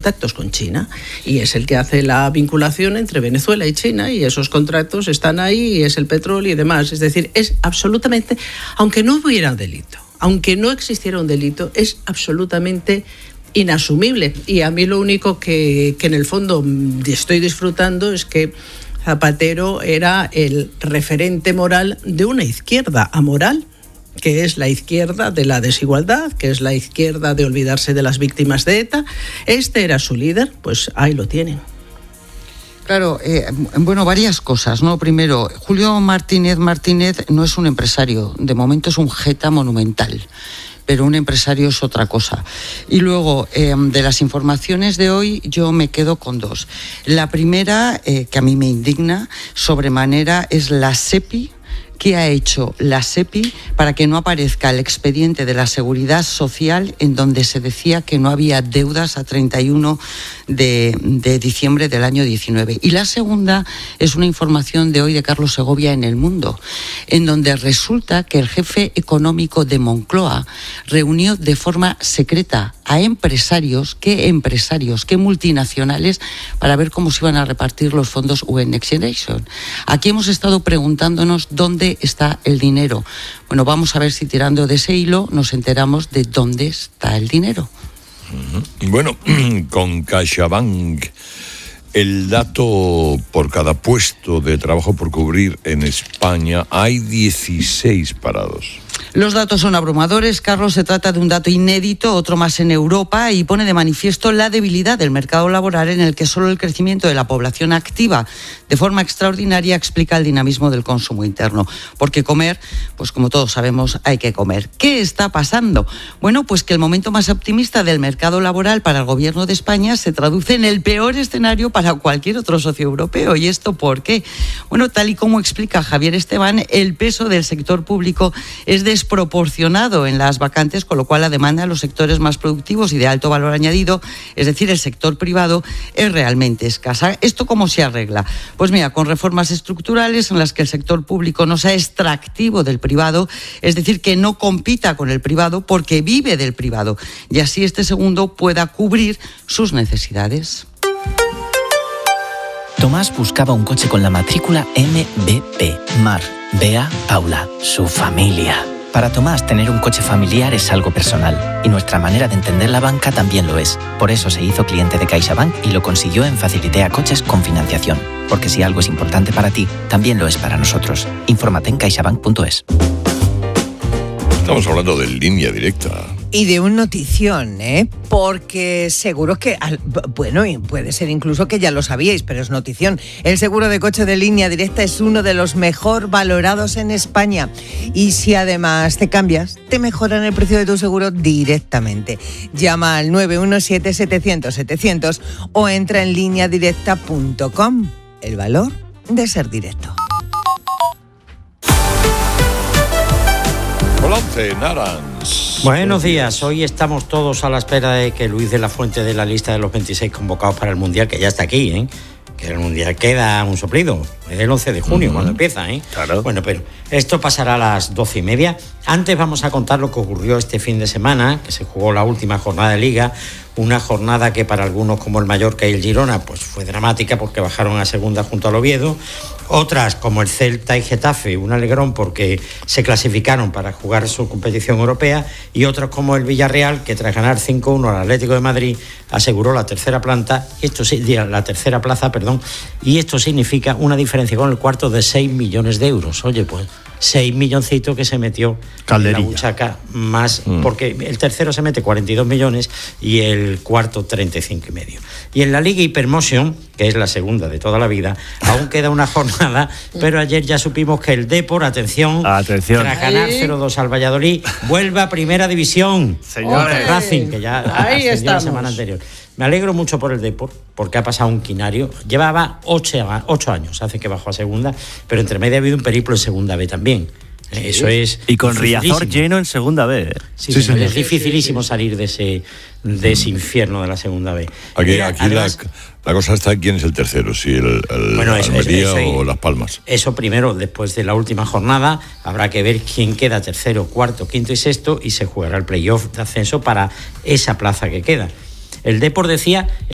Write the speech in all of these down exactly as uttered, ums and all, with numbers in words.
contactos con China y es el que hace la vinculación entre Venezuela y China y esos contratos están ahí y es el petróleo y demás. Es decir, es absolutamente, aunque no hubiera delito, aunque no existiera un delito, es absolutamente inasumible. Y a mí lo único que, que en el fondo estoy disfrutando es que Zapatero era el referente moral de una izquierda amoral, que es la izquierda de la desigualdad, que es la izquierda de olvidarse de las víctimas de ETA. Este era su líder, pues ahí lo tienen. Claro, eh, bueno, varias cosas, ¿no? Primero, Julio Martínez Martínez no es un empresario, de momento es un jeta monumental, pero un empresario es otra cosa. Y luego, eh, de las informaciones de hoy, yo me quedo con dos. La primera, eh, que a mí me indigna sobremanera, es la SEPI. ¿Qué ha hecho la SEPI para que no aparezca el expediente de la Seguridad Social en donde se decía que no había deudas a treinta y uno de diciembre del año diecinueve? Y la segunda es una información de hoy de Carlos Segovia en El Mundo, en donde resulta que el jefe económico de Moncloa reunió de forma secreta a empresarios, ¿qué empresarios, qué multinacionales, para ver cómo se iban a repartir los fondos U N Next Generation? Aquí hemos estado preguntándonos dónde está el dinero. Bueno, vamos a ver si tirando de ese hilo nos enteramos de dónde está el dinero. Uh-huh. Bueno, con CaixaBank, el dato por cada puesto de trabajo por cubrir en España, hay dieciséis parados. Los datos son abrumadores, Carlos. Se trata de un dato inédito, otro más en Europa, y pone de manifiesto la debilidad del mercado laboral en el que solo el crecimiento de la población activa de forma extraordinaria explica el dinamismo del consumo interno. Porque comer, pues como todos sabemos, hay que comer. ¿Qué está pasando? Bueno, pues que el momento más optimista del mercado laboral para el gobierno de España se traduce en el peor escenario para cualquier otro socio europeo. ¿Y esto por qué? Bueno, tal y como explica Javier Esteban, el peso del sector público es desproporcionado en las vacantes, con lo cual la demanda de los sectores más productivos y de alto valor añadido, es decir, el sector privado, es realmente escasa. ¿Esto cómo se arregla? Pues mira, con reformas estructurales en las que el sector público no sea extractivo del privado, es decir, que no compita con el privado porque vive del privado, y así este segundo pueda cubrir sus necesidades. Tomás buscaba un coche con la matrícula M B P, Mar, Bea, Paula, su familia. Para Tomás, tener un coche familiar es algo personal, y nuestra manera de entender la banca también lo es. Por eso se hizo cliente de CaixaBank y lo consiguió en Facilitea Coches con financiación. Porque si algo es importante para ti, también lo es para nosotros. Infórmate en caixabank punto es. Estamos hablando de Línea Directa. Y de un notición, ¿eh? Porque seguro que, bueno, y puede ser incluso que ya lo sabíais, pero es notición. El seguro de coche de Línea Directa es uno de los mejor valorados en España. Y si además te cambias, te mejoran el precio de tu seguro directamente. Llama al nueve uno siete, setecientos, setecientos o entra en línea directa punto com. El valor de ser directo. Volante, Narans. Buenos días, hoy estamos todos a la espera de que Luis de la Fuente dé la lista de los veintiséis convocados para el Mundial, que ya está aquí, ¿eh? Que el Mundial queda un soplido, es el once de junio uh-huh. cuando empieza, ¿eh? Claro. Bueno, pero esto pasará a las doce y media. Antes vamos a contar lo que ocurrió este fin de semana, que se jugó la última jornada de Liga, una jornada que para algunos como el Mallorca y el Girona pues fue dramática porque bajaron a segunda junto al Oviedo, otras como el Celta y Getafe, un alegrón porque se clasificaron para jugar su competición europea, y otros como el Villarreal, que tras ganar cinco uno al Atlético de Madrid aseguró la tercera planta, esto la tercera plaza, perdón, y esto significa una diferencia con el cuarto de seis millones de euros. Oye, pues seis milloncitos que se metió Calderilla. En la buchaca más, mm. porque el tercero se mete cuarenta y dos millones y el cuarto treinta y cinco y medio. Y en la Liga Hypermotion, que es la segunda de toda la vida, aún queda una jornada, pero ayer ya supimos que el Depor, atención, atención. tras ganar cero dos al Valladolid, vuelve a Primera División. Señores. Racing, que ya ahí ascendió la semana anterior. Me alegro mucho por el Depor, porque ha pasado un quinario. Llevaba ocho, ocho años, hace que bajó a segunda, pero entre medio ha habido un periplo en segunda B también. Sí. Eso es. Y con Riazor lleno en segunda B. Sí, sí, sí, es dificilísimo salir de ese, de ese infierno de la segunda B. Aquí, Mira, aquí además, la, la cosa está quién es el tercero, si el, el bueno, eso, Almería eso, eso, o Las Palmas. Eso primero, después de la última jornada, habrá que ver quién queda tercero, cuarto, quinto y sexto, y se jugará el playoff de ascenso para esa plaza que queda. El Depor decía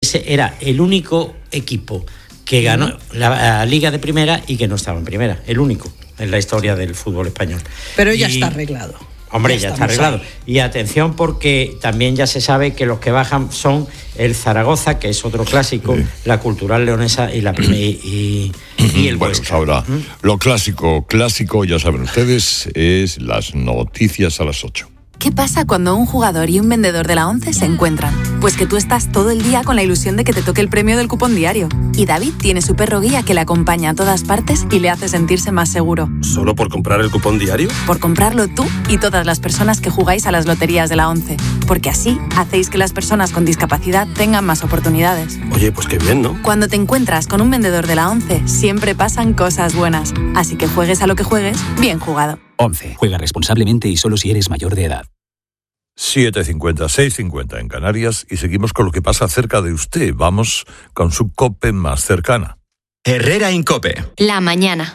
ese era el único equipo que ganó la, la Liga de Primera y que no estaba en Primera, el único en la historia del fútbol español. Pero ya y, está arreglado. Hombre, ya, ya está arreglado. Ahí. Y atención, porque también ya se sabe que los que bajan son el Zaragoza, que es otro clásico, sí. la Cultural Leonesa y la y, y, y el bueno, Huesca. Ahora, ¿Mm? lo clásico, clásico, ya saben ustedes, es las noticias a las ocho. ¿Qué pasa cuando un jugador y un vendedor de la ONCE se encuentran? Pues que tú estás todo el día con la ilusión de que te toque el premio del cupón diario. Y David tiene su perro guía que le acompaña a todas partes y le hace sentirse más seguro. ¿Solo por comprar el cupón diario? Por comprarlo tú y todas las personas que jugáis a las loterías de la ONCE. Porque así hacéis que las personas con discapacidad tengan más oportunidades. Oye, pues qué bien, ¿no? Cuando te encuentras con un vendedor de la ONCE, siempre pasan cosas buenas. Así que juegues a lo que juegues, bien jugado. ONCE. Juega responsablemente y solo si eres mayor de edad. siete cincuenta, seis cincuenta en Canarias y seguimos con lo que pasa cerca de usted. Vamos con su COPE más cercana. Herrera Incope. La mañana.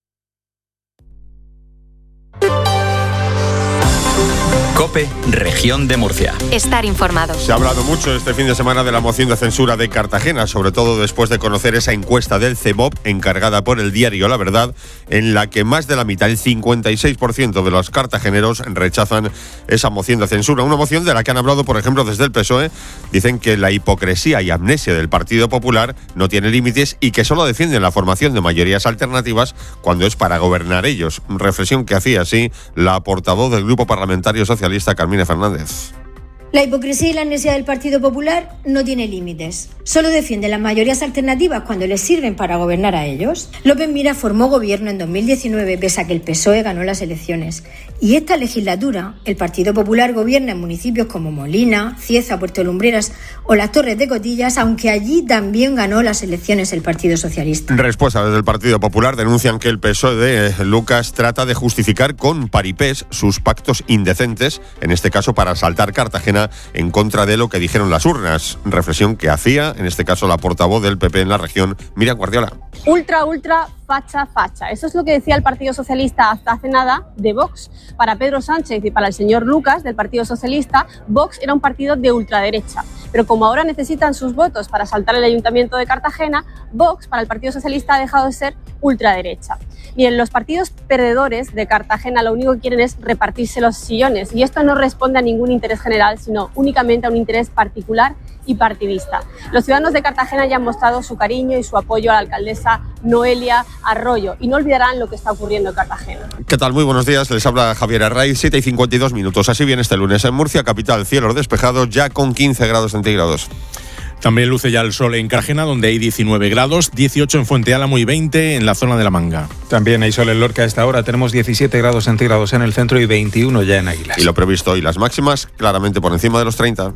COPE, Región de Murcia. Estar informados. Se ha hablado mucho este fin de semana de la moción de censura de Cartagena, sobre todo después de conocer esa encuesta del C E M O P encargada por el diario La Verdad, en la que más de la mitad, el cincuenta y seis por ciento de los cartageneros rechazan esa moción de censura. Una moción de la que han hablado, por ejemplo, desde el P S O E. Dicen que la hipocresía y amnesia del Partido Popular no tiene límites y que solo defienden la formación de mayorías alternativas cuando es para gobernar ellos. Reflexión que hacía así la portavoz del Grupo Parlamentario Socialista, Carmina Fernández. La hipocresía y la amnesia del Partido Popular no tiene límites. Solo defiende las mayorías alternativas cuando les sirven para gobernar a ellos. López Miras formó gobierno en dos mil diecinueve pese a que el P S O E ganó las elecciones. Y esta legislatura, el Partido Popular gobierna en municipios como Molina, Cieza, Puerto Lumbreras o las Torres de Cotillas, aunque allí también ganó las elecciones el Partido Socialista. Respuesta desde el Partido Popular. Denuncian que el P S O E de Lucas trata de justificar con paripés sus pactos indecentes, en este caso para asaltar Cartagena en contra de lo que dijeron las urnas. Reflexión que hacía, en este caso, la portavoz del P P en la región, Miriam Guardiola. Ultra, ultra, facha, facha. Eso es lo que decía el Partido Socialista hasta hace nada de Vox. Para Pedro Sánchez y para el señor Lucas del Partido Socialista, Vox era un partido de ultraderecha. Pero como ahora necesitan sus votos para asaltar el Ayuntamiento de Cartagena, Vox para el Partido Socialista ha dejado de ser ultraderecha. Bien, los partidos perdedores de Cartagena lo único que quieren es repartirse los sillones y esto no responde a ningún interés general, sino únicamente a un interés particular y partidista. Los ciudadanos de Cartagena ya han mostrado su cariño y su apoyo a la alcaldesa Noelia Arroyo y no olvidarán lo que está ocurriendo en Cartagena. ¿Qué tal? Muy buenos días, les habla Javier Arraiz, siete y cincuenta y dos minutos. Así viene este lunes en Murcia, capital, cielos despejados, ya con quince grados centígrados. También luce ya el sol en Cartagena, donde hay diecinueve grados, dieciocho en Fuente Álamo y veinte en la zona de La Manga. También hay sol en Lorca a esta hora, tenemos diecisiete grados centígrados en el centro y veintiuno ya en Águilas. Y lo previsto hoy, las máximas claramente por encima de los treinta.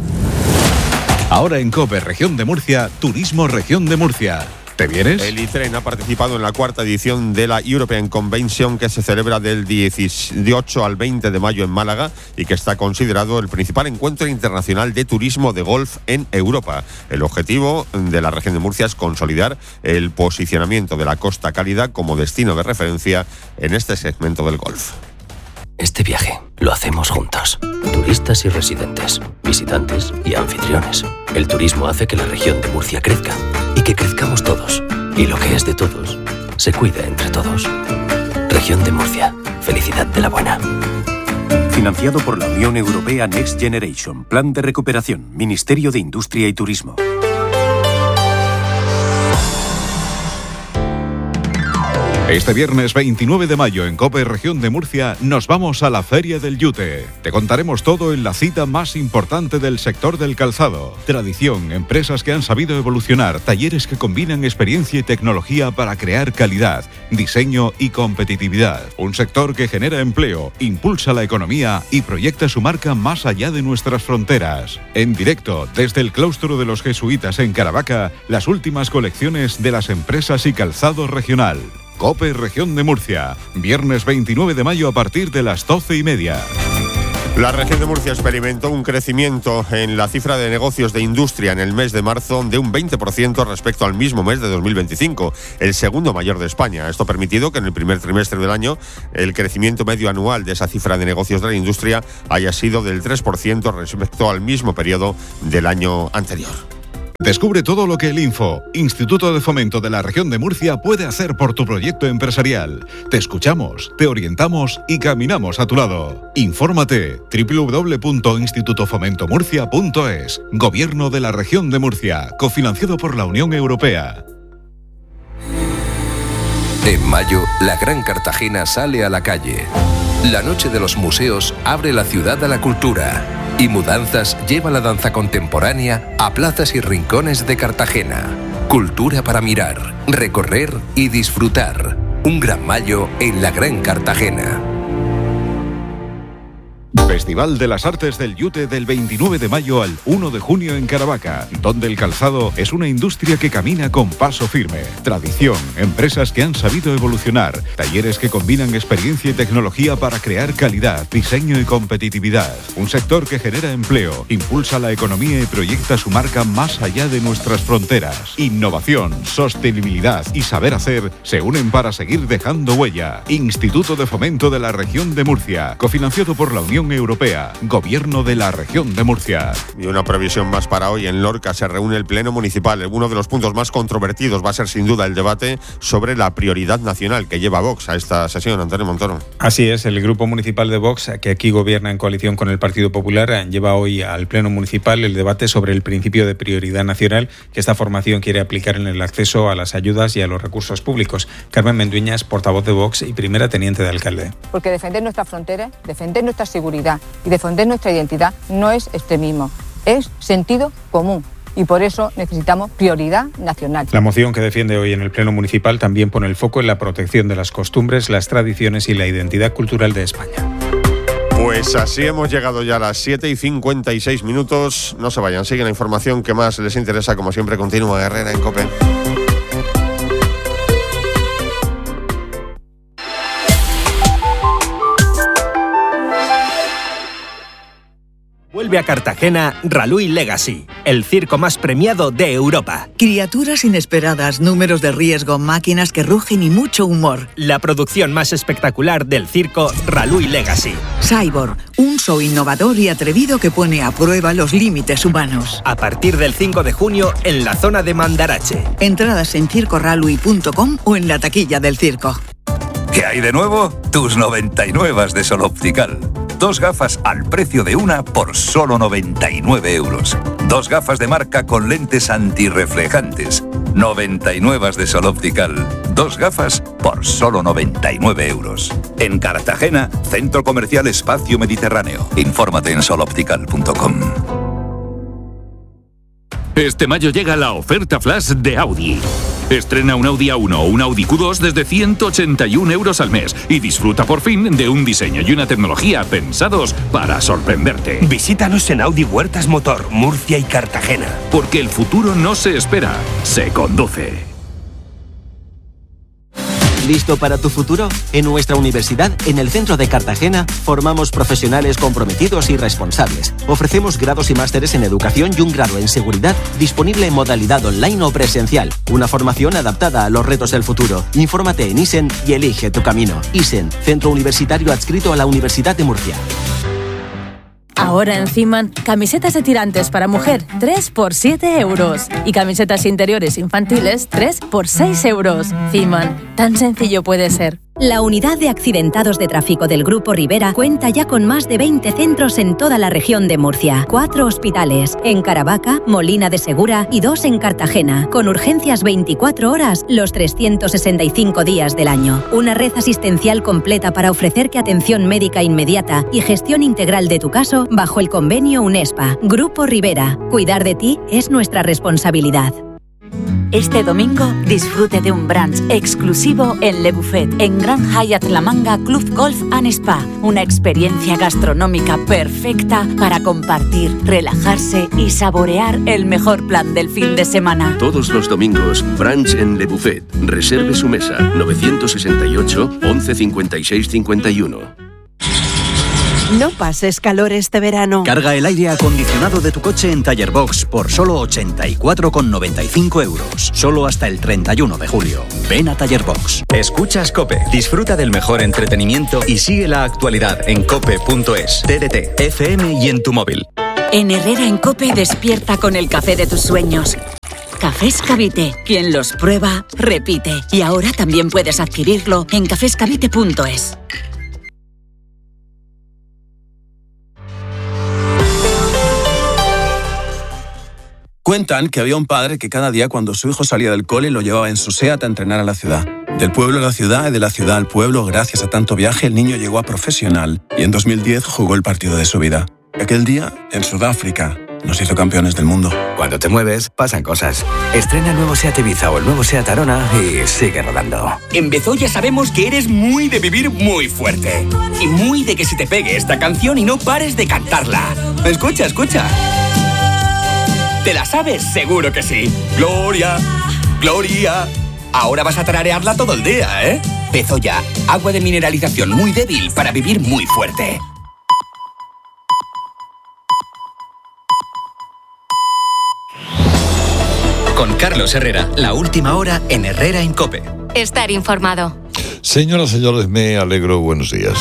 Ahora en COPE, Región de Murcia, Turismo Región de Murcia. ¿Te vienes? El ITREN ha participado en la cuarta edición de la European Convention, que se celebra del dieciocho al veinte de mayo en Málaga y que está considerado el principal encuentro internacional de turismo de golf en Europa. El objetivo de la región de Murcia es consolidar el posicionamiento de la Costa Cálida como destino de referencia en este segmento del golf. Este viaje lo hacemos juntos. Turistas y residentes, visitantes y anfitriones. El turismo hace que la región de Murcia crezca y que crezcamos todos. Y lo que es de todos, se cuida entre todos. Región de Murcia. Felicidad de la buena. Financiado por la Unión Europea Next Generation. Plan de recuperación. Ministerio de Industria y Turismo. Este viernes veintinueve de mayo en COPE Región de Murcia nos vamos a la Feria del Yute. Te contaremos todo en la cita más importante del sector del calzado. Tradición, empresas que han sabido evolucionar, talleres que combinan experiencia y tecnología para crear calidad, diseño y competitividad. Un sector que genera empleo, impulsa la economía y proyecta su marca más allá de nuestras fronteras. En directo, desde el claustro de los jesuitas en Caravaca, las últimas colecciones de las empresas y calzado regional. COPE Región de Murcia, viernes veintinueve de mayo a partir de las doce y media. La región de Murcia experimentó un crecimiento en la cifra de negocios de industria en el mes de marzo de un veinte por ciento respecto al mismo mes de dos mil veinticinco, el segundo mayor de España. Esto ha permitido que en el primer trimestre del año el crecimiento medio anual de esa cifra de negocios de la industria haya sido del tres por ciento respecto al mismo periodo del año anterior. Descubre todo lo que el Info, Instituto de Fomento de la Región de Murcia, puede hacer por tu proyecto empresarial. Te escuchamos, te orientamos y caminamos a tu lado. Infórmate doble u doble u doble u punto instituto fomento murcia punto es. Gobierno de la Región de Murcia, cofinanciado por la Unión Europea. En mayo, la Gran Cartagena sale a la calle. La Noche de los Museos abre la ciudad a la cultura. Y Mudanzas lleva la danza contemporánea a plazas y rincones de Cartagena. Cultura para mirar, recorrer y disfrutar. Un gran mayo en la Gran Cartagena. Festival de las Artes del Yute del veintinueve de mayo al uno de junio en Caravaca, donde el calzado es una industria que camina con paso firme. Tradición, empresas que han sabido evolucionar, talleres que combinan experiencia y tecnología para crear calidad, diseño y competitividad. Un sector que genera empleo, impulsa la economía y proyecta su marca más allá de nuestras fronteras. Innovación, sostenibilidad y saber hacer se unen para seguir dejando huella. Instituto de Fomento de la Región de Murcia, cofinanciado por la Unión Europea, Gobierno de la Región de Murcia. Y una previsión más para hoy. En Lorca se reúne el Pleno Municipal. Uno de los puntos más controvertidos va a ser sin duda el debate sobre la prioridad nacional que lleva Vox a esta sesión. Antonio Montoro. Así es, el Grupo Municipal de Vox, que aquí gobierna en coalición con el Partido Popular, lleva hoy al Pleno Municipal el debate sobre el principio de prioridad nacional que esta formación quiere aplicar en el acceso a las ayudas y a los recursos públicos. Carmen Mendueñas, portavoz de Vox y primera teniente de alcalde. Porque defender nuestras fronteras, defender nuestra seguridad y defender nuestra identidad no es extremismo, es sentido común. Y por eso necesitamos prioridad nacional. La moción que defiende hoy en el Pleno Municipal también pone el foco en la protección de las costumbres, las tradiciones y la identidad cultural de España. Pues así hemos llegado ya a las siete y cincuenta y seis minutos. No se vayan, sigue la información que más les interesa. Como siempre, continúa Herrera en COPE. Vuelve a Cartagena Ralui Legacy, el circo más premiado de Europa. Criaturas inesperadas, números de riesgo, máquinas que rugen y mucho humor. La producción más espectacular del circo Ralui Legacy. Cyborg, un show innovador y atrevido que pone a prueba los límites humanos. A partir del cinco de junio en la zona de Mandarache. Entradas en circo ralui punto com o en la taquilla del circo. ¿Qué hay de nuevo? Tus noventa y nueve de Sol Optical. Dos gafas al precio de una por solo noventa y nueve euros. Dos gafas de marca con lentes antirreflejantes. noventa y nueve de Sol Optical. Dos gafas por solo noventa y nueve euros. En Cartagena, Centro Comercial Espacio Mediterráneo. Infórmate en sol optical punto com. Este mayo llega la oferta flash de Audi. Estrena un Audi A uno o un Audi Q dos desde ciento ochenta y un euros al mes y disfruta por fin de un diseño y una tecnología pensados para sorprenderte. Visítanos en Audi Huertas Motor, Murcia y Cartagena. Porque el futuro no se espera, se conduce. ¿Listo para tu futuro? En nuestra universidad, en el centro de Cartagena, formamos profesionales comprometidos y responsables. Ofrecemos grados y másteres en educación y un grado en seguridad disponible en modalidad online o presencial. Una formación adaptada a los retos del futuro. Infórmate en ISEN y elige tu camino. ISEN, centro universitario adscrito a la Universidad de Murcia. Ahora en Ciman, camisetas de tirantes para mujer, tres por siete euros. Y camisetas interiores infantiles, tres por seis euros. Ciman, tan sencillo puede ser. La unidad de accidentados de tráfico del Grupo Rivera cuenta ya con más de veinte centros en toda la región de Murcia. Cuatro hospitales, en Caravaca, Molina de Segura y dos en Cartagena, con urgencias veinticuatro horas los trescientos sesenta y cinco días del año. Una red asistencial completa para ofrecerte atención médica inmediata y gestión integral de tu caso bajo el convenio UNESPA. Grupo Rivera, cuidar de ti es nuestra responsabilidad. Este domingo disfrute de un brunch exclusivo en Le Buffet, en Gran Hyatt La Manga Club Golf and Spa. Una experiencia gastronómica perfecta para compartir, relajarse y saborear el mejor plan del fin de semana. Todos los domingos, brunch en Le Buffet. Reserve su mesa novecientos sesenta y ocho, once cincuenta y seis cincuenta y uno. No pases calor este verano. Carga el aire acondicionado de tu coche en Taller Box por solo ochenta y cuatro con noventa y cinco euros. Solo hasta el treinta y uno de julio. Ven a Taller Box. Escuchas COPE. Disfruta del mejor entretenimiento y sigue la actualidad en cope punto es, T D T, F M y en tu móvil. En Herrera en COPE despierta con el café de tus sueños. Cafés Cavite. Quien los prueba, repite. Y ahora también puedes adquirirlo en cafés cavite punto es. Cuentan que había un padre que cada día cuando su hijo salía del cole lo llevaba en su SEAT a entrenar a la ciudad. Del pueblo a la ciudad y de la ciudad al pueblo, gracias a tanto viaje, el niño llegó a profesional y en dos mil diez jugó el partido de su vida. Aquel día, en Sudáfrica, nos hizo campeones del mundo. Cuando te mueves, pasan cosas. Estrena el nuevo SEAT Ibiza o el nuevo SEAT Arona y sigue rodando. En Bezoya sabemos que eres muy de vivir muy fuerte. Y muy de que se te pegue esta canción y no pares de cantarla. Escucha, escucha. ¿Te la sabes? Seguro que sí. Gloria, Gloria. Ahora vas a tararearla todo el día, ¿eh? Bezoya, agua de mineralización muy débil para vivir muy fuerte. Con Carlos Herrera, la última hora en Herrera en COPE. Estar informado. Señoras y señores, me alegro. Buenos días.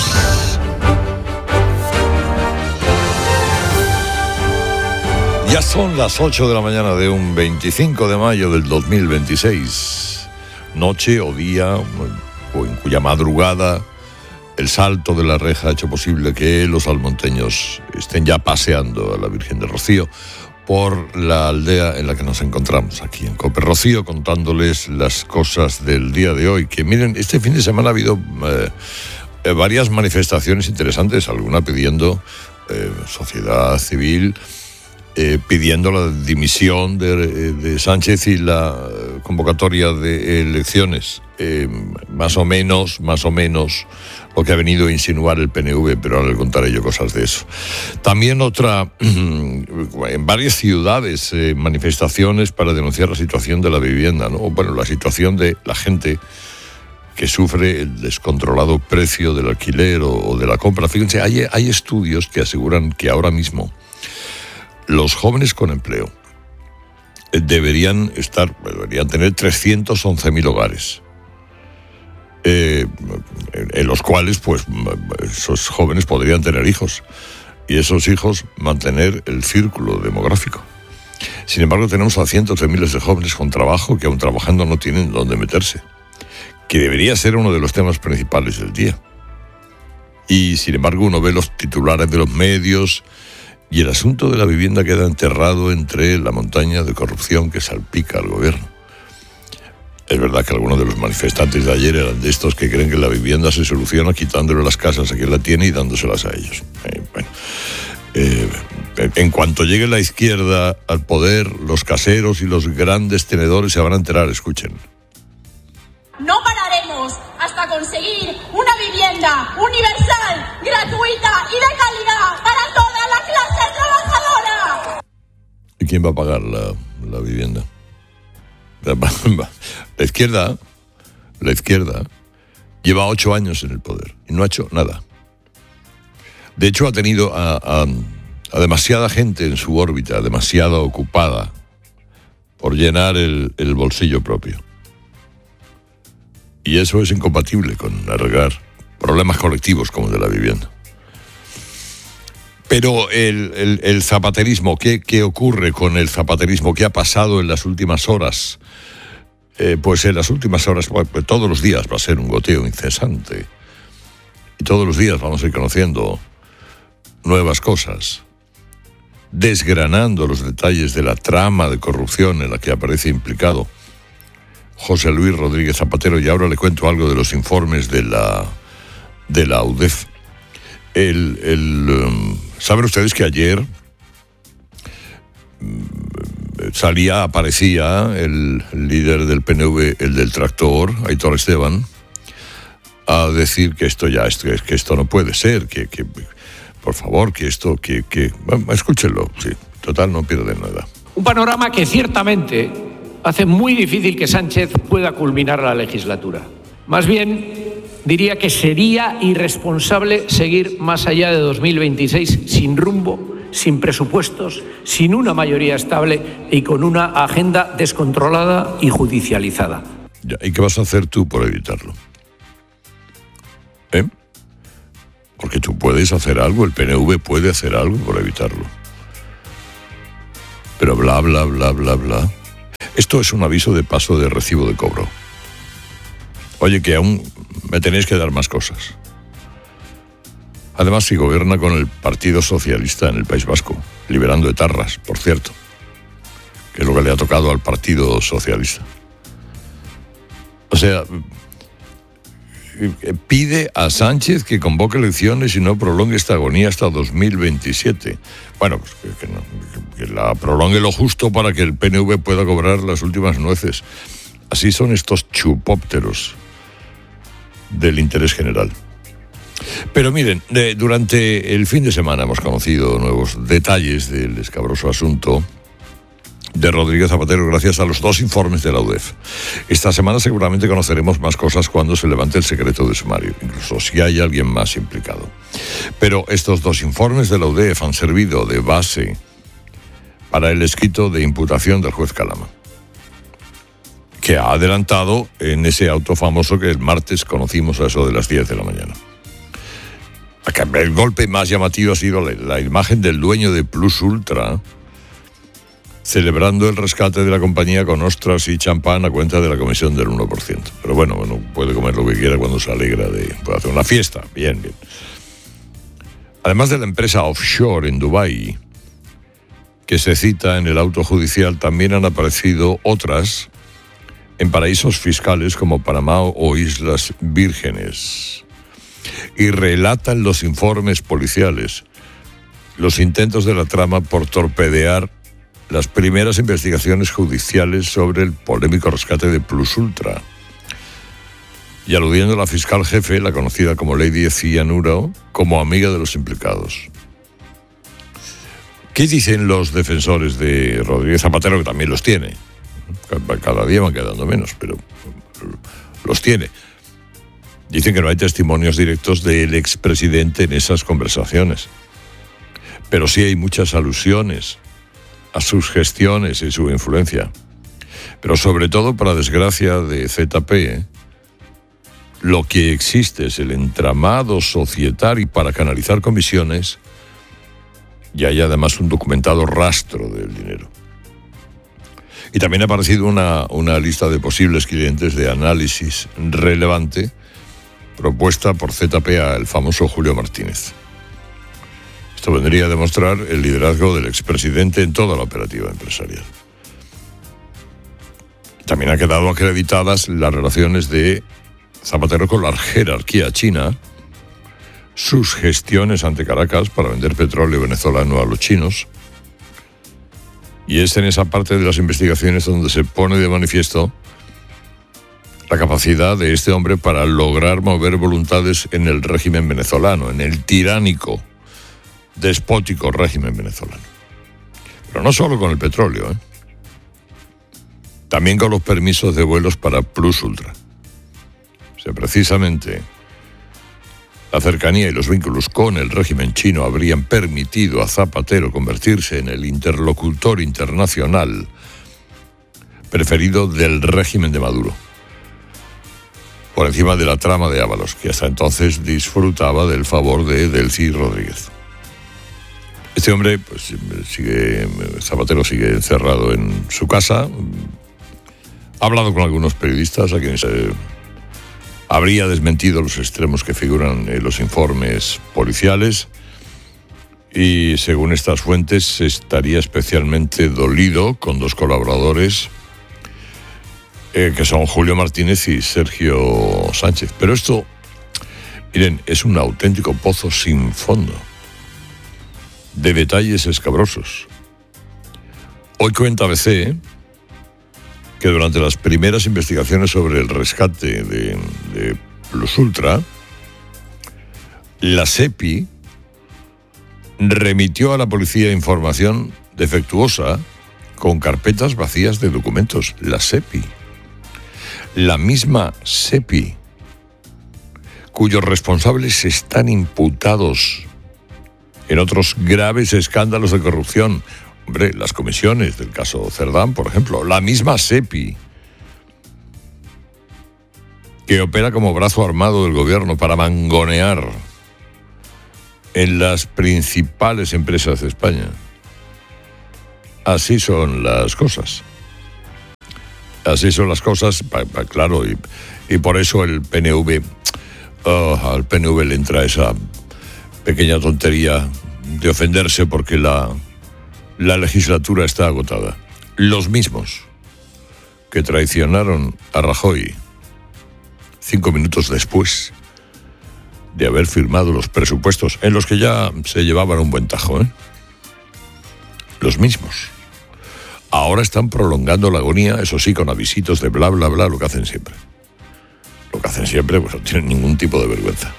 Ya son las ocho de la mañana de un veinticinco de mayo del dos mil veintiséis. Noche o día, o en cuya madrugada el salto de la reja ha hecho posible que los almonteños estén ya paseando a la Virgen del Rocío por la aldea en la que nos encontramos, aquí en COPE Rocío, contándoles las cosas del día de hoy. Que miren, este fin de semana ha habido eh, varias manifestaciones interesantes, alguna pidiendo eh, sociedad civil, Eh, pidiendo la dimisión de, de Sánchez y la convocatoria de elecciones. Eh, más o menos, más o menos lo que ha venido a insinuar el P N V, pero ahora le contaré yo cosas de eso. También otra, en varias ciudades, eh, manifestaciones para denunciar la situación de la vivienda, ¿no? Bueno, la situación de la gente que sufre el descontrolado precio del alquiler o, o de la compra. Fíjense, hay, hay estudios que aseguran que ahora mismo los jóvenes con empleo deberían estar, deberían tener trescientos once mil hogares, eh, en los cuales, pues, esos jóvenes podrían tener hijos y esos hijos mantener el círculo demográfico. Sin embargo, tenemos a cientos de miles de jóvenes con trabajo que, aun trabajando, no tienen dónde meterse, que debería ser uno de los temas principales del día. Y, sin embargo, uno ve los titulares de los medios y el asunto de la vivienda queda enterrado entre la montaña de corrupción que salpica al gobierno. Es verdad que algunos de los manifestantes de ayer eran de estos que creen que la vivienda se soluciona quitándole las casas a quien la tiene y dándoselas a ellos. Eh, bueno, eh, en cuanto llegue la izquierda al poder, los caseros y los grandes tenedores se van a enterar, escuchen. No pararemos hasta conseguir una vivienda universal, gratuita y de calidad para toda la clase trabajadora. ¿Y quién va a pagar la, la vivienda? La izquierda, la izquierda lleva ocho años en el poder y no ha hecho nada. De hecho, ha tenido a, a, a demasiada gente en su órbita, demasiada ocupada por llenar el, el bolsillo propio. Y eso es incompatible con arreglar problemas colectivos como el de la vivienda. Pero el, el, el zapaterismo, ¿qué, ¿qué ocurre con el zapaterismo? ¿Qué ha pasado en las últimas horas? Eh, pues en las últimas horas, pues, todos los días va a ser un goteo incesante. Y todos los días vamos a ir conociendo nuevas cosas, desgranando los detalles de la trama de corrupción en la que aparece implicado José Luis Rodríguez Zapatero. Y ahora le cuento algo de los informes de la, de la U D E F. El, el, um, ¿Saben ustedes que ayer salía, aparecía el, el líder del P N V, el del tractor, Aitor Esteban, a decir que esto ya, esto, que esto no puede ser, que, que por favor, que esto, que, que... Bueno, escúchenlo, sí, total, no pierden nada. Un panorama que ciertamente hace muy difícil que Sánchez pueda culminar la legislatura. Más bien, diría que sería irresponsable seguir más allá de dos mil veintiséis sin rumbo, sin presupuestos, sin una mayoría estable y con una agenda descontrolada y judicializada. ¿Y qué vas a hacer tú por evitarlo? ¿Eh? Porque tú puedes hacer algo, el P N V puede hacer algo por evitarlo. Pero bla, bla, bla, bla, bla. Esto es un aviso de paso de recibo de cobro. Oye, que aún me tenéis que dar más cosas. Además, si gobierna con el Partido Socialista en el País Vasco, liberando etarras, por cierto, que es lo que le ha tocado al Partido Socialista. O sea, pide a Sánchez que convoque elecciones y no prolongue esta agonía hasta dos mil veintisiete. Bueno, pues que, que, no, que la prolongue lo justo para que el P N V pueda cobrar las últimas nueces. Así son estos chupópteros del interés general. Pero miren, eh, durante el fin de semana hemos conocido nuevos detalles del escabroso asunto de Rodríguez Zapatero gracias a los dos informes de la U D E F. Esta semana seguramente conoceremos más cosas cuando se levante el secreto de sumario, incluso si hay alguien más implicado. Pero estos dos informes de la U D E F han servido de base para el escrito de imputación del juez Calama, que ha adelantado en ese auto famoso que el martes conocimos a eso de las diez de la mañana. El golpe más llamativo ha sido la, la imagen del dueño de Plus Ultra celebrando el rescate de la compañía con ostras y champán a cuenta de la comisión del uno por ciento. Pero bueno, bueno, puede comer lo que quiera cuando se alegra de... puede hacer una fiesta, bien, bien. Además de la empresa offshore en Dubái, que se cita en el auto judicial, también han aparecido otras en paraísos fiscales como Panamá o Islas Vírgenes. Y relatan los informes policiales los intentos de la trama por torpedear las primeras investigaciones judiciales sobre el polémico rescate de Plus Ultra. Y aludiendo a la fiscal jefe, la conocida como Lady Cianuro, como amiga de los implicados. ¿Qué dicen los defensores de Rodríguez Zapatero, que también los tiene? Cada día van quedando menos, pero los tiene. Dicen que no hay testimonios directos del expresidente en esas conversaciones, pero sí hay muchas alusiones a sus gestiones y su influencia. Pero sobre todo, para desgracia de Z P, lo que existe es el entramado societario para canalizar comisiones y hay además un documentado rastro del dinero. Y también ha aparecido una, una lista de posibles clientes de análisis relevante propuesta por Z P A, el famoso Julio Martínez. Esto vendría a demostrar el liderazgo del expresidente en toda la operativa empresarial. También han quedado acreditadas las relaciones de Zapatero con la jerarquía china, sus gestiones ante Caracas para vender petróleo venezolano a los chinos, y es en esa parte de las investigaciones donde se pone de manifiesto la capacidad de este hombre para lograr mover voluntades en el régimen venezolano, en el tiránico, despótico régimen venezolano. Pero no solo con el petróleo, ¿eh? También con los permisos de vuelos para Plus Ultra. O sea, precisamente la cercanía y los vínculos con el régimen chino habrían permitido a Zapatero convertirse en el interlocutor internacional preferido del régimen de Maduro, por encima de la trama de Ábalos, que hasta entonces disfrutaba del favor de Delcy Rodríguez. Este hombre, pues, sigue, Zapatero sigue encerrado en su casa. Ha hablado con algunos periodistas a quienes eh, habría desmentido los extremos que figuran en los informes policiales y, según estas fuentes, estaría especialmente dolido con dos colaboradores eh, que son Julio Martínez y Sergio Sánchez. Pero esto, miren, es un auténtico pozo sin fondo de detalles escabrosos. Hoy cuenta A B C que durante las primeras investigaciones sobre el rescate de, de Plus Ultra, la SEPI remitió a la policía información defectuosa con carpetas vacías de documentos. La SEPI. La misma SEPI, cuyos responsables están imputados en otros graves escándalos de corrupción. Hombre, las comisiones del caso Cerdán, por ejemplo. La misma SEPI, que opera como brazo armado del gobierno para mangonear en las principales empresas de España. así son las cosas. Así son las cosas, pa, pa, claro, y, y por eso el P N V, oh, al P N V le entra esa pequeña tontería de ofenderse porque la, la legislatura está agotada. Los mismos que traicionaron a Rajoy cinco minutos después de haber firmado los presupuestos, en los que ya se llevaban un buen tajo, ¿eh? Los mismos. Ahora están prolongando la agonía, eso sí, con avisitos de bla, bla, bla, lo que hacen siempre. Lo que hacen siempre, pues no tienen ningún tipo de vergüenza.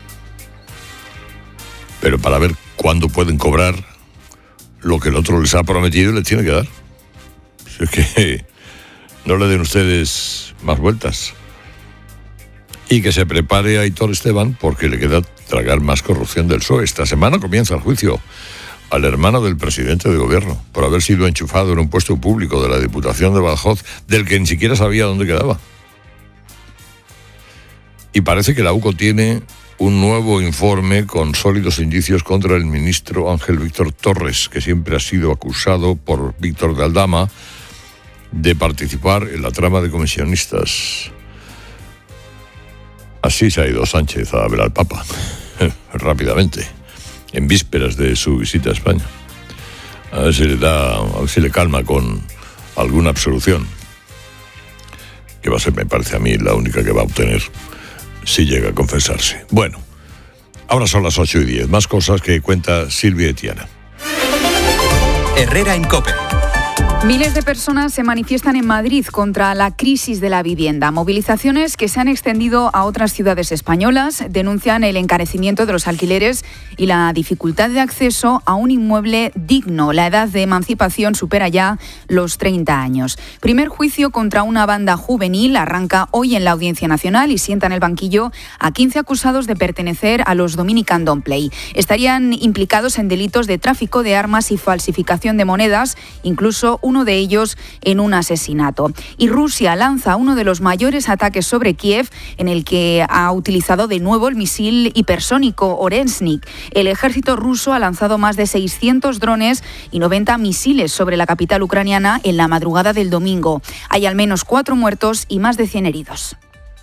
Pero para ver cuándo pueden cobrar lo que el otro les ha prometido y les tiene que dar. Es que no le den ustedes más vueltas. Y que se prepare a Aitor Esteban porque le queda tragar más corrupción del P S O E. Esta semana comienza el juicio al hermano del presidente de gobierno por haber sido enchufado en un puesto público de la Diputación de Badajoz del que ni siquiera sabía dónde quedaba. Y parece que la U C O tiene un nuevo informe con sólidos indicios contra el ministro Ángel Víctor Torres, que siempre ha sido acusado por Víctor de Aldama de participar en la trama de comisionistas. Así se ha ido Sánchez a ver al Papa, rápidamente, en vísperas de su visita a España. A ver si le da, a ver si le calma con alguna absolución, que va a ser, me parece a mí, la única que va a obtener si llega a confesarse. Bueno, ahora son las ocho y diez, más cosas que cuenta Silvia Etiana. Herrera en COPE. Miles de personas se manifiestan en Madrid contra la crisis de la vivienda. Movilizaciones que se han extendido a otras ciudades españolas denuncian el encarecimiento de los alquileres y la dificultad de acceso a un inmueble digno. La edad de emancipación supera ya los treinta años. Primer juicio contra una banda juvenil arranca hoy en la Audiencia Nacional y sienta en el banquillo a quince acusados de pertenecer a los Dominican Don't Play. Estarían implicados en delitos de tráfico de armas y falsificación de monedas, incluso un uno de ellos en un asesinato. Y Rusia lanza uno de los mayores ataques sobre Kiev, en el que ha utilizado de nuevo el misil hipersónico Oreshnik. El ejército ruso ha lanzado más de seiscientos drones y noventa misiles sobre la capital ucraniana en la madrugada del domingo. Hay al menos cuatro muertos y más de cien heridos.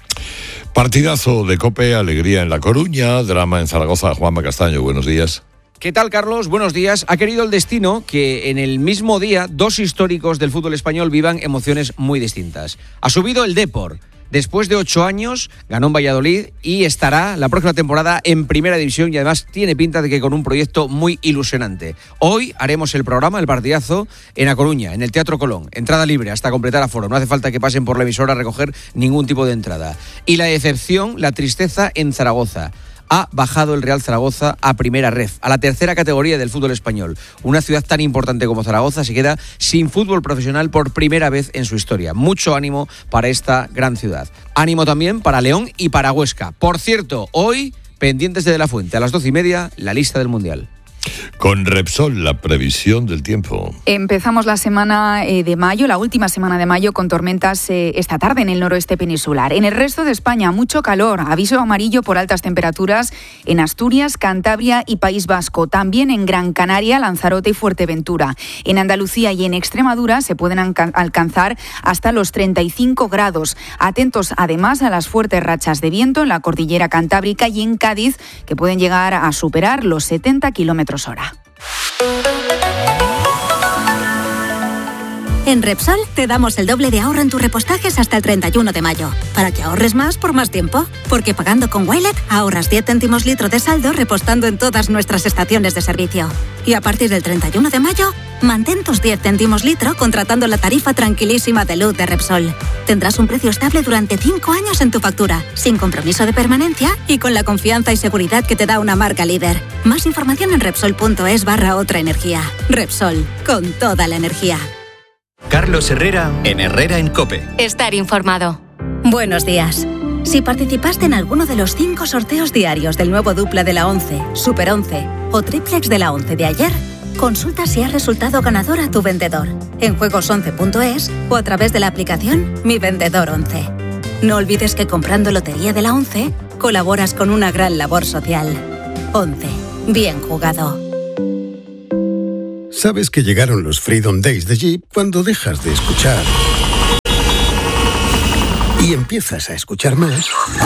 Partidazo de COPE, alegría en La Coruña, drama en Zaragoza. Juanma Castaño, buenos días. ¿Qué tal, Carlos? Buenos días. Ha querido el destino que en el mismo día dos históricos del fútbol español vivan emociones muy distintas. Ha subido el Depor. Después de ocho años, ganó en Valladolid y estará la próxima temporada en Primera División y además tiene pinta de que con un proyecto muy ilusionante. Hoy haremos el programa, el partidazo, en A Coruña, en el Teatro Colón. Entrada libre hasta completar aforo. No hace falta que pasen por la emisora a recoger ningún tipo de entrada. Y la decepción, la tristeza en Zaragoza. Ha bajado el Real Zaragoza a Primera Ref, a la tercera categoría del fútbol español. Una ciudad tan importante como Zaragoza se queda sin fútbol profesional por primera vez en su historia. Mucho ánimo para esta gran ciudad. Ánimo también para León y para Huesca. Por cierto, hoy, pendientes de De la Fuente, a las doce y media, la lista del Mundial. Con Repsol, la previsión del tiempo. Empezamos la semana eh, de mayo, la última semana de mayo, con tormentas eh, esta tarde en el noroeste peninsular. En el resto de España, mucho calor. Aviso amarillo por altas temperaturas en Asturias, Cantabria y País Vasco. También en Gran Canaria, Lanzarote y Fuerteventura. En Andalucía y en Extremadura se pueden alca- alcanzar hasta los treinta y cinco grados. Atentos además a las fuertes rachas de viento en la cordillera cantábrica y en Cádiz, que pueden llegar a superar los setenta kilómetros hora. En Repsol te damos el doble de ahorro en tus repostajes hasta el treinta y uno de mayo, para que ahorres más por más tiempo. Porque pagando con Wilet ahorras diez céntimos litro de saldo repostando en todas nuestras estaciones de servicio. Y a partir del treinta y uno de mayo, mantén tus diez céntimos litro contratando la tarifa tranquilísima de luz de Repsol. Tendrás un precio estable durante cinco años en tu factura, sin compromiso de permanencia y con la confianza y seguridad que te da una marca líder. Más información en Repsol.es barra otra energía. Repsol, con toda la energía. Carlos Herrera en Herrera en COPE. Estar informado. Buenos días. Si participaste en alguno de los cinco sorteos diarios del nuevo dupla de la once, Super once o triplex de la once de ayer, consulta si has resultado ganador a tu vendedor en juegos once punto es o a través de la aplicación Mi Vendedor once. No olvides que comprando Lotería de la once colaboras con una gran labor social. once. Bien jugado. Sabes que llegaron los Freedom Days de Jeep cuando dejas de escuchar y empiezas a escuchar más.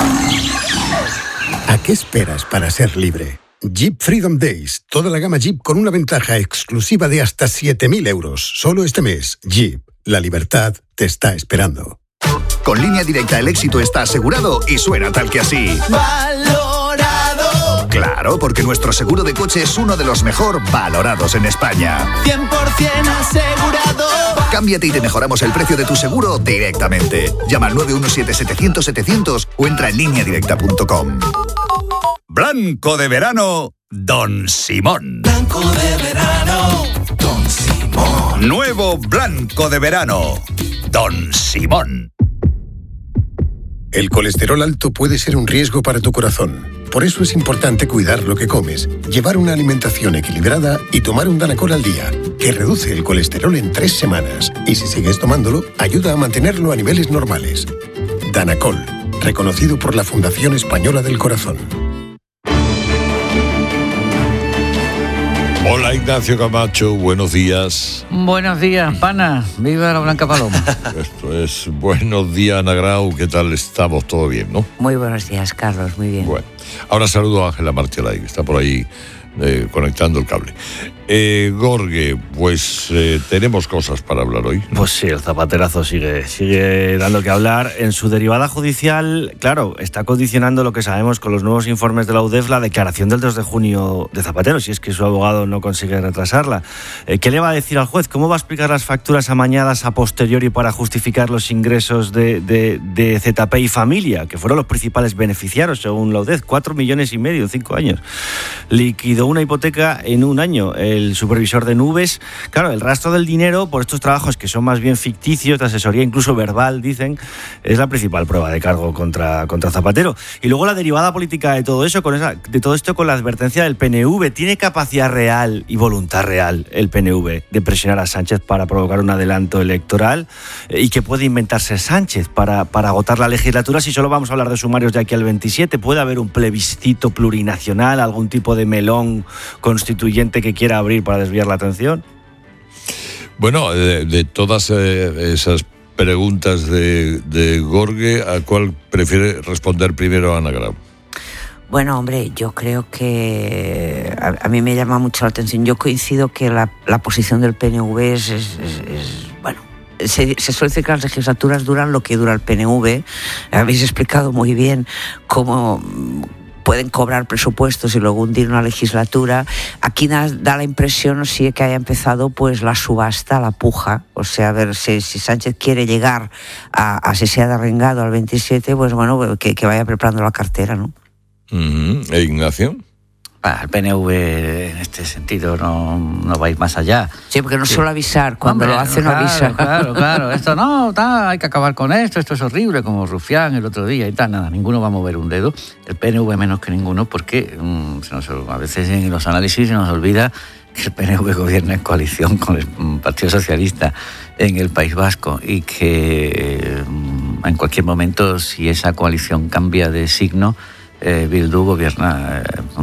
¿A qué esperas para ser libre? Jeep Freedom Days. Toda la gama Jeep con una ventaja exclusiva de hasta siete mil euros. Solo este mes. Jeep. La libertad te está esperando. Con Línea Directa el éxito está asegurado y suena tal que así. ¡Valorado! Claro, porque nuestro seguro de coche es uno de los mejor valorados en España. cien por ciento asegurado. Cámbiate y te mejoramos el precio de tu seguro directamente. Llama al nueve uno siete, setecientos, setecientos o entra en línea directa punto com. Blanco de verano, Don Simón. Blanco de verano, Don Simón. Nuevo Blanco de verano, Don Simón. El colesterol alto puede ser un riesgo para tu corazón. Por eso es importante cuidar lo que comes, llevar una alimentación equilibrada y tomar un Danacol al día, que reduce el colesterol en tres semanas. Y si sigues tomándolo, ayuda a mantenerlo a niveles normales. Danacol, reconocido por la Fundación Española del Corazón. Hola Ignacio Camacho, buenos días. Buenos días, pana. Viva la Blanca Paloma. Esto es buenos días, Ana Grau. ¿Qué tal estamos? ¿Todo bien, no? Muy buenos días, Carlos. Muy bien. Bueno, ahora saludo a Ángela Martialay, que está por ahí eh, conectando el cable. Eh, Gorge, pues eh, tenemos cosas para hablar hoy, ¿no? Pues sí, el zapaterazo sigue, sigue dando que hablar. En su derivada judicial, claro, está condicionando lo que sabemos con los nuevos informes de la U D E F, la declaración del dos de junio de Zapatero, si es que su abogado no consigue retrasarla. Eh, ¿Qué le va a decir al juez? ¿Cómo va a explicar las facturas amañadas a posteriori para justificar los ingresos de, de, de Z P y Familia, que fueron los principales beneficiarios, según la U D E F? Cuatro millones y medio en cinco años. Liquidó una hipoteca en un año. El supervisor de Nubes, claro, el rastro del dinero por estos trabajos que son más bien ficticios, de asesoría incluso verbal, dicen, es la principal prueba de cargo contra, contra Zapatero. Y luego la derivada política de todo eso, con esa, de todo esto con la advertencia del P N V. ¿Tiene capacidad real y voluntad real el P N V de presionar a Sánchez para provocar un adelanto electoral? ¿Y qué puede inventarse Sánchez para, para agotar la legislatura si solo vamos a hablar de sumarios de aquí al veintisiete? ¿Puede haber un plebiscito plurinacional, algún tipo de melón constituyente que quiera abrir para desviar la atención? Bueno, de, de todas eh, esas preguntas de, de Gorge, ¿a cuál prefiere responder primero Ana Grau? Bueno, hombre, yo creo que a, a mí me llama mucho la atención. Yo coincido que la, la posición del P N V es, es, es, es bueno, se, se suele decir que las legislaturas duran lo que dura el P N V. Habéis explicado muy bien cómo pueden cobrar presupuestos y luego hundir una legislatura. Aquí da, da la impresión, sí, que haya empezado pues la subasta, la puja. O sea, a ver si, si Sánchez quiere llegar a, a si se ha derrengado al veintisiete, pues bueno, que, que vaya preparando la cartera, ¿no? Uh-huh. ¿E Ignacio? Ah, el P N V en este sentido no, no va a ir más allá. Sí, porque no sí. Suele avisar, cuando Hombre, lo hace no claro, avisa. Claro, claro, esto no, ta, hay que acabar con esto, esto es horrible, como Rufián el otro día y tal, nada, ninguno va a mover un dedo, el P N V menos que ninguno, porque mmm, se nos, a veces en los análisis se nos olvida que el P N V gobierna en coalición con el Partido Socialista en el País Vasco y que mmm, en cualquier momento, si esa coalición cambia de signo, Eh, Bildu gobierna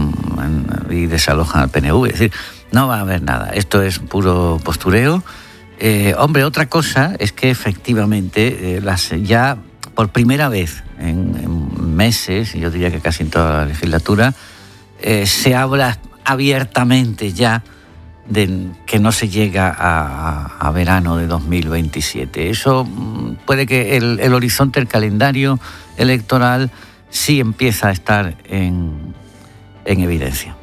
eh, y desaloja al P N V. Es decir, no va a haber nada. Esto es puro postureo. Eh, hombre, otra cosa es que efectivamente eh, las, ya por primera vez en, en meses, y yo diría que casi en toda la legislatura, eh, se habla abiertamente ya de que no se llega a, a verano de dos mil veintisiete. Eso puede que el, el horizonte, el calendario electoral sí empieza a estar en, en evidencia.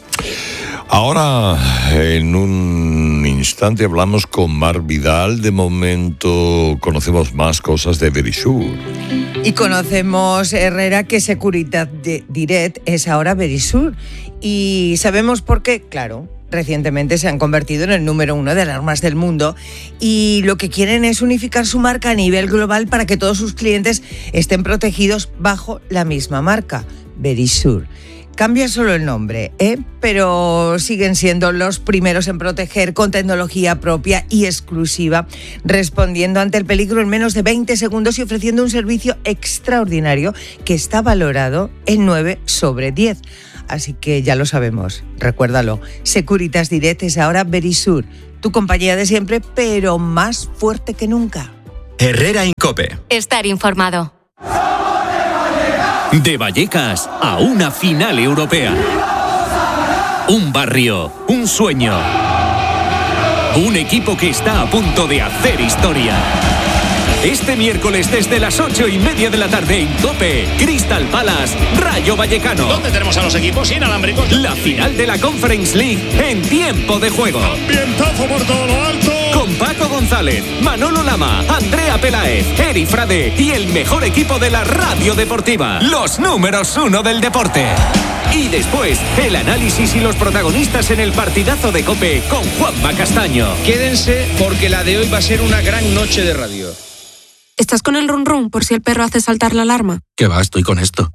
Ahora, en un instante, hablamos con Mar Vidal. De momento, conocemos más cosas de Verisur. Y conocemos, Herrera, que Securitas Direct es ahora Verisur. Y sabemos por qué, claro. Recientemente se han convertido en el número uno de alarmas del mundo y lo que quieren es unificar su marca a nivel global para que todos sus clientes estén protegidos bajo la misma marca, Verisur. Cambia solo el nombre, ¿eh? Pero siguen siendo los primeros en proteger con tecnología propia y exclusiva, respondiendo ante el peligro en menos de veinte segundos y ofreciendo un servicio extraordinario que está valorado en nueve sobre diez. Así que ya lo sabemos, recuérdalo. Securitas Direct es ahora Verisur, tu compañía de siempre, pero más fuerte que nunca. Herrera Incope. Estar informado. De Vallecas a una final europea. Un barrio, un sueño. Un equipo que está a punto de hacer historia. Este miércoles desde las ocho y media de la tarde en COPE, Crystal Palace, Rayo Vallecano. ¿Dónde tenemos a los equipos inalámbricos? La final de la Conference League en tiempo de juego. Ambientazo por todo lo alto. Con Paco González, Manolo Lama, Andrea Peláez, Eri Frade y el mejor equipo de la radio deportiva. Los números uno del deporte. Y después, el análisis y los protagonistas en el partidazo de COPE con Juanma Castaño. Quédense porque la de hoy va a ser una gran noche de radio. ¿Estás con el run run por si el perro hace saltar la alarma? ¿Qué va? Estoy con esto.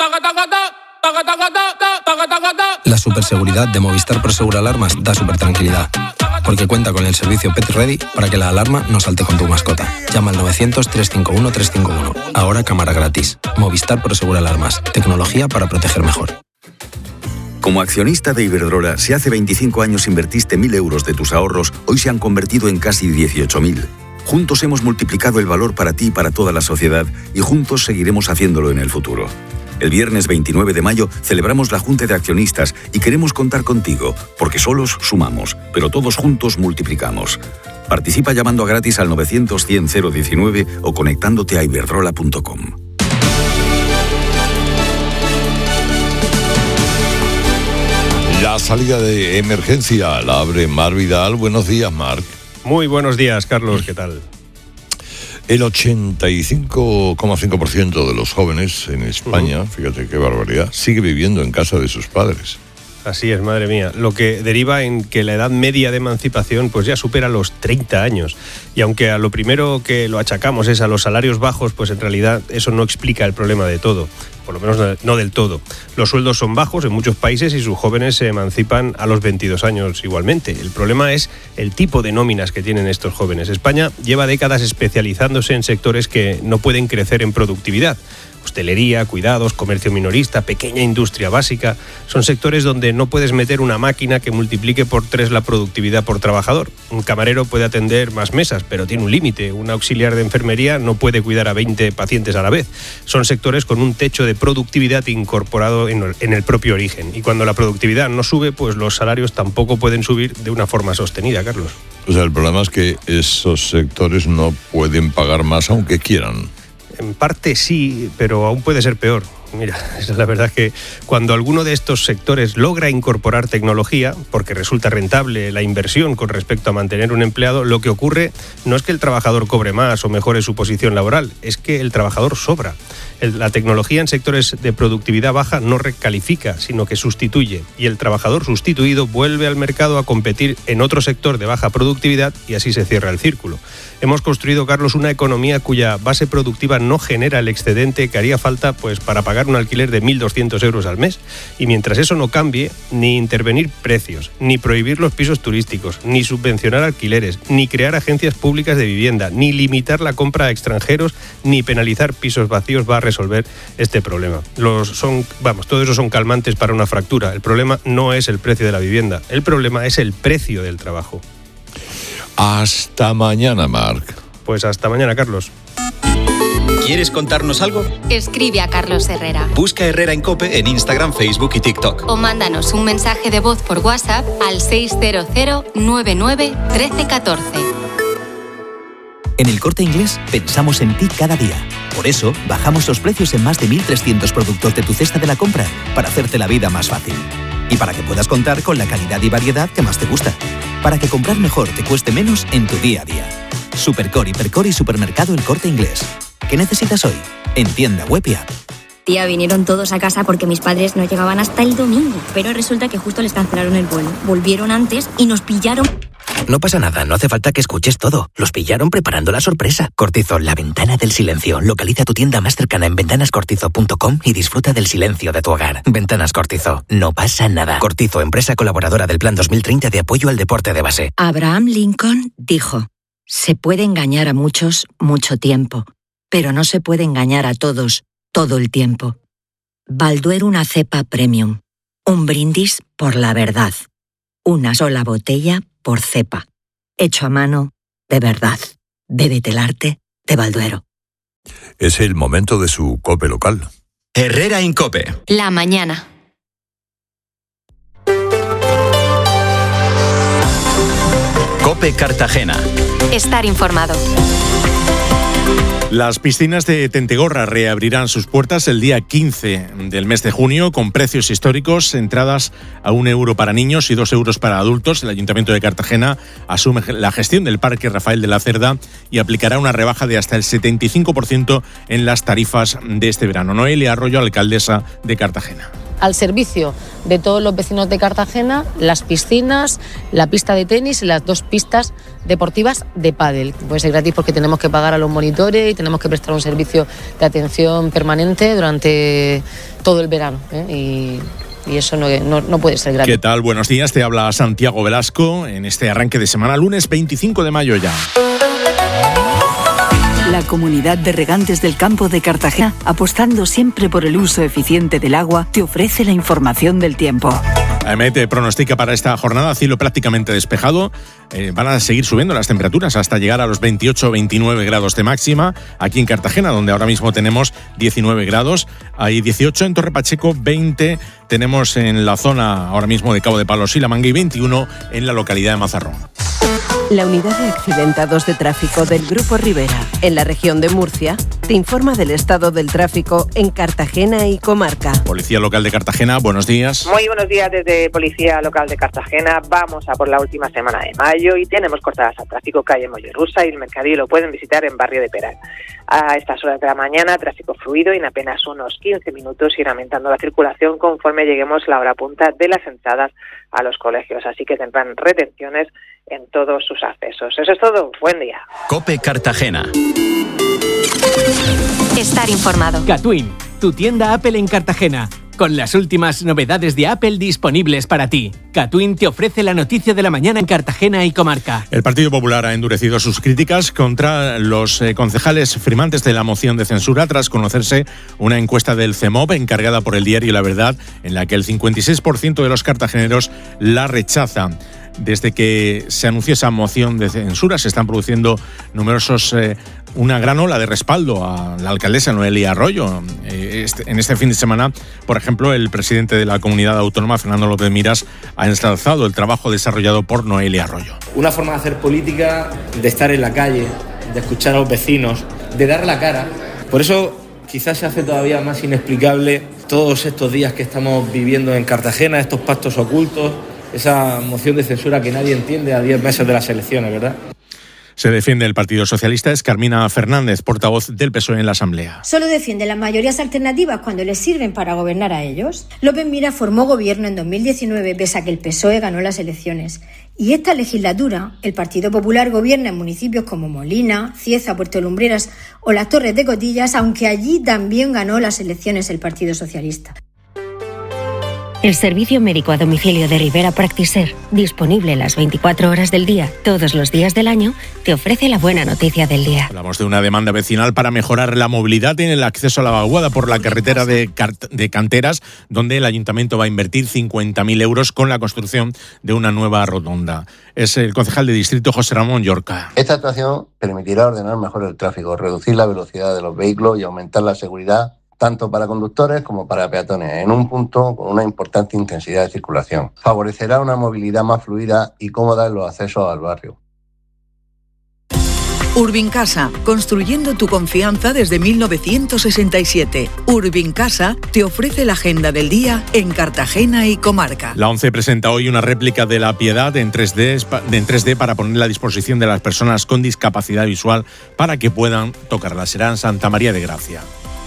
La superseguridad de Movistar Prosegur Alarmas da super tranquilidad, porque cuenta con el servicio Pet Ready para que la alarma no salte con tu mascota. Llama al novecientos, trescientos cincuenta y uno, trescientos cincuenta y uno. Ahora cámara gratis. Movistar Prosegur Alarmas. Tecnología para proteger mejor. Como accionista de Iberdrola, si hace veinticinco años invertiste mil euros de tus ahorros, hoy se han convertido en casi dieciocho mil. Juntos hemos multiplicado el valor para ti y para toda la sociedad, y juntos seguiremos haciéndolo en el futuro. El viernes veintinueve de mayo celebramos la Junta de Accionistas y queremos contar contigo, porque solos sumamos, pero todos juntos multiplicamos. Participa llamando a gratis al novecientos, cien, cero diecinueve o conectándote a iberdrola punto com. La salida de emergencia la abre Mar Vidal. Buenos días, Marc. Muy buenos días, Carlos, ¿qué tal? El ochenta y cinco coma cinco por ciento de los jóvenes en España, uh-huh. fíjate qué barbaridad, sigue viviendo en casa de sus padres. Así es, madre mía, lo que deriva en que la edad media de emancipación pues ya supera los treinta años. Y aunque a lo primero que lo achacamos es a los salarios bajos, pues en realidad eso no explica el problema de todo, por lo menos no del todo. Los sueldos son bajos en muchos países y sus jóvenes se emancipan a los veintidós años igualmente. El problema es el tipo de nóminas que tienen estos jóvenes. España lleva décadas especializándose en sectores que no pueden crecer en productividad. Hostelería, cuidados, comercio minorista, pequeña industria básica, son sectores donde no puedes meter una máquina que multiplique por tres la productividad por trabajador. Un camarero puede atender más mesas, pero tiene un límite. Un auxiliar de enfermería no puede cuidar a veinte pacientes a la vez. Son sectores con un techo de productividad incorporado en el propio origen. Y cuando la productividad no sube, pues los salarios tampoco pueden subir de una forma sostenida, Carlos. O sea, el problema es que esos sectores no pueden pagar más aunque quieran. En parte sí, pero aún puede ser peor. Mira, es la verdad que cuando alguno de estos sectores logra incorporar tecnología, porque resulta rentable la inversión con respecto a mantener un empleado, lo que ocurre no es que el trabajador cobre más o mejore su posición laboral, es que el trabajador sobra. El, la tecnología en sectores de productividad baja no recalifica, sino que sustituye, y el trabajador sustituido vuelve al mercado a competir en otro sector de baja productividad y así se cierra el círculo. Hemos construido, Carlos, una economía cuya base productiva no genera el excedente que haría falta pues para pagar un alquiler de mil doscientos euros al mes. Y mientras eso no cambie, ni intervenir precios, ni prohibir los pisos turísticos, ni subvencionar alquileres, ni crear agencias públicas de vivienda, ni limitar la compra a extranjeros, ni penalizar pisos vacíos va a resolver este problema. Los son, vamos, todo eso son calmantes para una fractura. El problema no es el precio de la vivienda, el problema es el precio del trabajo. Hasta mañana, Marc. Pues hasta mañana, Carlos. ¿Quieres contarnos algo? Escribe a Carlos Herrera. Busca Herrera Incope en Instagram, Facebook y TikTok. O mándanos un mensaje de voz por WhatsApp al seis cero cero, nueve nueve, uno tres uno cuatro. En El Corte Inglés pensamos en ti cada día. Por eso, bajamos los precios en más de mil trescientos productos de tu cesta de la compra para hacerte la vida más fácil. Y para que puedas contar con la calidad y variedad que más te gusta. Para que comprar mejor te cueste menos en tu día a día. Supercore, Hipercore y Supermercado El Corte Inglés. ¿Qué necesitas hoy? En tienda web y app. Tía, vinieron todos a casa porque mis padres no llegaban hasta el domingo. Pero resulta que justo les cancelaron el vuelo. Volvieron antes y nos pillaron... No pasa nada, no hace falta que escuches todo. Los pillaron preparando la sorpresa. Cortizo, la ventana del silencio. Localiza tu tienda más cercana en ventanas cortizo punto com y disfruta del silencio de tu hogar. Ventanas Cortizo, no pasa nada. Cortizo, empresa colaboradora del Plan dos mil treinta de apoyo al deporte de base. Abraham Lincoln dijo: se puede engañar a muchos mucho tiempo, pero no se puede engañar a todos todo el tiempo. Balduero, una cepa premium. Un brindis por la verdad. Una sola botella por cepa. hecho a mano, de verdad. Bébete el arte de Balduero. Es el momento de su COPE local. Herrera Incope. La mañana. COPE Cartagena. Estar informado. Las piscinas de Tentegorra reabrirán sus puertas el día quince del mes de junio con precios históricos, entradas a un euro para niños y dos euros para adultos. El Ayuntamiento de Cartagena asume la gestión del Parque Rafael de la Cerda y aplicará una rebaja de hasta el setenta y cinco por ciento en las tarifas de este verano. Noelia Arroyo, alcaldesa de Cartagena. Al servicio de todos los vecinos de Cartagena, las piscinas, la pista de tenis y las dos pistas deportivas de pádel. Puede ser gratis porque tenemos que pagar a los monitores y tenemos que prestar un servicio de atención permanente durante todo el verano, ¿eh? y, y eso no, no, no puede ser gratis. ¿Qué tal? Buenos días, te habla Santiago Velasco en este arranque de semana, lunes veinticinco de mayo ya. La Comunidad de Regantes del Campo de Cartagena, apostando siempre por el uso eficiente del agua, te ofrece la información del tiempo. AEMET pronostica para esta jornada cielo prácticamente despejado. Eh, van a seguir subiendo las temperaturas hasta llegar a los veintiocho o veintinueve grados de máxima. Aquí en Cartagena, donde ahora mismo tenemos diecinueve grados. Hay dieciocho en Torre Pacheco, veinte tenemos en la zona ahora mismo de Cabo de Palos y La Manga y veintiuno en la localidad de Mazarrón. La unidad de accidentados de tráfico del Grupo Rivera, en la región de Murcia, te informa del estado del tráfico en Cartagena y comarca. Policía Local de Cartagena, buenos días. Muy buenos días desde Policía Local de Cartagena. Vamos a por la última semana de mayo y tenemos cortadas al tráfico calle Mollerusa y el Mercadillo lo pueden visitar en Barrio de Peral. A estas horas de la mañana, tráfico fluido y en apenas unos quince minutos irá aumentando la circulación conforme lleguemos a la hora punta de las entradas a los colegios. Así que tendrán retenciones en todos sus accesos. Eso es todo. Buen día. COPE Cartagena. Estar informado. Catwin, tu tienda Apple en Cartagena, con las últimas novedades de Apple disponibles para ti. Catwin te ofrece la noticia de la mañana en Cartagena y comarca. El Partido Popular ha endurecido sus críticas contra los eh, concejales firmantes de la moción de censura tras conocerse una encuesta del CEMOV encargada por el diario La Verdad, en la que el cincuenta y seis por ciento de los cartageneros la rechaza. Desde que se anunció esa moción de censura se están produciendo numerosos, eh, una gran ola de respaldo a la alcaldesa Noelia Arroyo. Eh, este, en este fin de semana, por ejemplo, el presidente de la comunidad autónoma, Fernando López Miras, ha ensalzado el trabajo desarrollado por Noelia Arroyo. Una forma de hacer política, de estar en la calle, de escuchar a los vecinos, de dar la cara. Por eso quizás se hace todavía más inexplicable todos estos días que estamos viviendo en Cartagena, estos pactos ocultos, esa moción de censura que nadie entiende a diez meses de las elecciones, ¿verdad? Se defiende el Partido Socialista. Es Carmina Fernández, portavoz del P S O E en la Asamblea. Solo defiende las mayorías alternativas cuando les sirven para gobernar a ellos. López Miras formó gobierno en dos mil diecinueve pese a que el P S O E ganó las elecciones. Y esta legislatura, el Partido Popular gobierna en municipios como Molina, Cieza, Puerto Lumbreras o las Torres de Cotillas, aunque allí también ganó las elecciones el Partido Socialista. El servicio médico a domicilio de Rivera Practiser, disponible las veinticuatro horas del día, todos los días del año, te ofrece la buena noticia del día. Hablamos de una demanda vecinal para mejorar la movilidad en el acceso a la vaguada por la carretera de, Cart- de Canteras, donde el ayuntamiento va a invertir cincuenta mil euros con la construcción de una nueva rotonda. Es el concejal de distrito José Ramón Llorca. Esta actuación permitirá ordenar mejor el tráfico, reducir la velocidad de los vehículos y aumentar la seguridad tanto para conductores como para peatones, en un punto con una importante intensidad de circulación. Favorecerá una movilidad más fluida y cómoda en los accesos al barrio. Urbincasa, construyendo tu confianza desde mil novecientos sesenta y siete. Urbincasa te ofrece la agenda del día en Cartagena y comarca. La ONCE presenta hoy una réplica de La Piedad en tres D, en tres D para ponerla a disposición de las personas con discapacidad visual para que puedan tocarla. Será en Santa María de Gracia.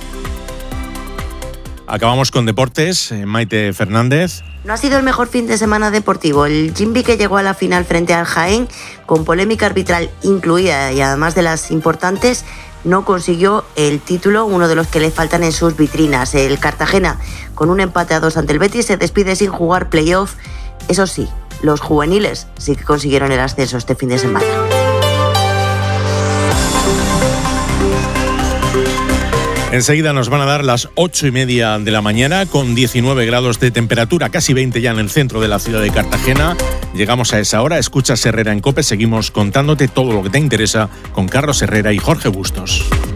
Acabamos con deportes. Maite Fernández. No ha sido el mejor fin de semana deportivo. El Jimby, que llegó a la final frente al Jaén, con polémica arbitral incluida y además de las importantes, no consiguió el título, uno de los que le faltan en sus vitrinas. El Cartagena, con un empate a dos ante el Betis, se despide sin jugar playoff. Eso sí, los juveniles sí que consiguieron el ascenso este fin de semana. Enseguida nos van a dar las ocho y media de la mañana con diecinueve grados de temperatura, casi veinte ya en el centro de la ciudad de Cartagena. Llegamos a esa hora, escuchas Herrera en COPE, seguimos contándote todo lo que te interesa con Carlos Herrera y Jorge Bustos.